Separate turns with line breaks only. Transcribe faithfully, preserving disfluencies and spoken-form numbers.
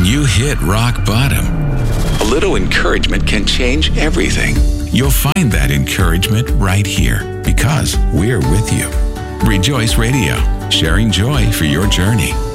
you hit rock bottom. A little encouragement can change everything. You'll find that encouragement right here because we're with you. Rejoice Radio, sharing joy for your journey.